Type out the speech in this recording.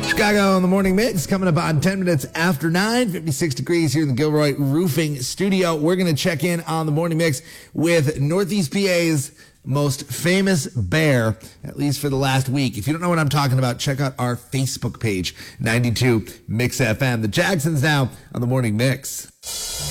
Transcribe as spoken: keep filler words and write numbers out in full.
Chicago on the Morning Mix coming up on ten minutes after nine, fifty-six degrees here in the Gilroy Roofing Studio. We're going to check in on the Morning Mix with Northeast P A's most famous bear, at least for the last week. If you don't know what I'm talking about, check out our Facebook page, ninety-two Mix F M. The Jacksons now on the Morning Mix.